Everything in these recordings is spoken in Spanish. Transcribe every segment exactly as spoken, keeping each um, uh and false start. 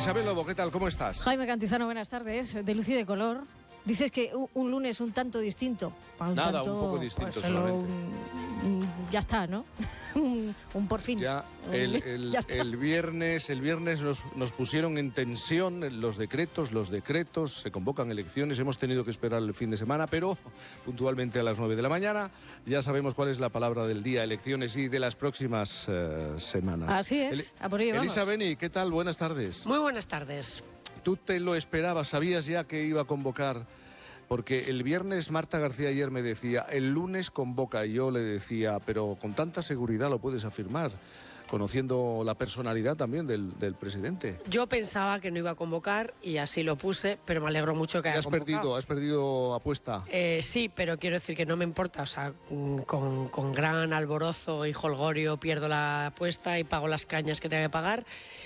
Isabel Lobo, ¿qué tal? ¿Cómo estás? Jaime Cantizano, buenas tardes. De luz y de color. Dices que un, un lunes un tanto distinto. Un Nada, tanto, un poco distinto pues, solamente. Un, un, ya está, ¿no? un, un por fin. Ya el, el, ya el viernes, el viernes nos, nos pusieron en tensión los decretos, los decretos, se convocan elecciones, hemos tenido que esperar el fin de semana, pero puntualmente a las nueve de la mañana ya sabemos cuál es la palabra del día, elecciones y de las próximas uh, semanas. Así es, El, a por ello vamos. Elisa Beni, ¿qué tal? Buenas tardes. Muy buenas tardes. ¿Tú te lo esperabas? ¿Sabías ya que iba a convocar? Porque el viernes Marta García ayer me decía, el lunes convoca, y yo le decía, pero con tanta seguridad lo puedes afirmar, conociendo la personalidad también del, del presidente. Yo pensaba que no iba a convocar y así lo puse, pero me alegro mucho que haya has convocado. perdido, has perdido apuesta. Eh, sí, pero quiero decir que no me importa, o sea, con, con gran alborozo y jolgorio pierdo la apuesta y pago las cañas que tenga que pagar.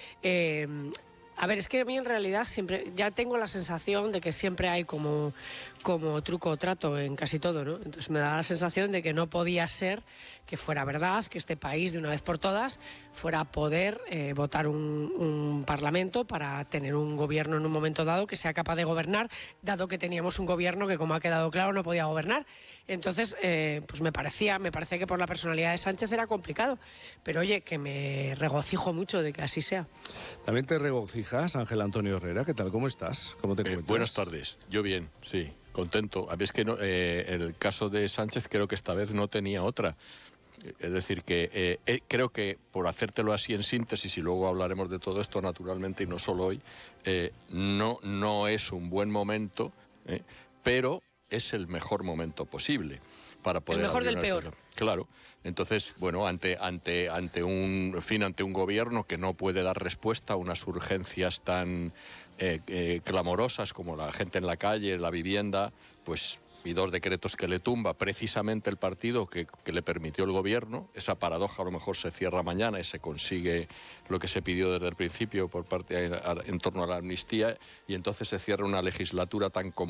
Eh, A ver, es que a mí en realidad siempre, ya tengo la sensación de que siempre hay como, como truco o trato en casi todo, ¿no? Entonces me da la sensación de que no podía ser que fuera verdad, que este país de una vez por todas fuera a poder eh, votar un, un parlamento para tener un gobierno en un momento dado que sea capaz de gobernar, dado que teníamos un gobierno que, como ha quedado claro, no podía gobernar. Entonces, eh, pues me parecía, me parece que por la personalidad de Sánchez era complicado, pero oye, que me regocijo mucho de que así sea. También te regocijas, Ángel Antonio Herrera, ¿qué tal? ¿Cómo estás? ¿Cómo te eh, encuentras? Buenas tardes, yo bien, sí, contento. A ver, es que no, eh, el caso de Sánchez creo que esta vez no tenía otra. Es decir, que eh, eh, creo que, por hacértelo así en síntesis, y luego hablaremos de todo esto naturalmente y no solo hoy, eh, no, no es un buen momento, eh, pero es el mejor momento posible para poder... El mejor del peor. Claro. Entonces, bueno, ante, ante, ante un en fin, ante un gobierno que no puede dar respuesta a unas urgencias tan eh, eh, clamorosas como la gente en la calle, la vivienda, pues... y dos decretos que le tumba precisamente el partido que, que le permitió el gobierno. Esa paradoja a lo mejor se cierra mañana y se consigue lo que se pidió desde el principio por parte a, a, en torno a la amnistía, y entonces se cierra una legislatura tan